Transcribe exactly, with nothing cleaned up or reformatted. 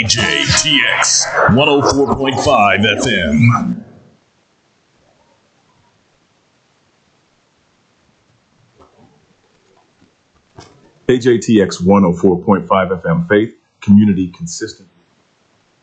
J T X one oh four point five F M. K J T X one oh four point five F M, faith, community, consistent.